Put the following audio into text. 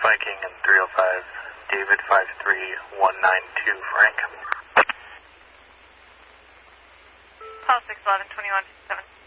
Viking and 305, David 53192, Frank. Call 611-2157.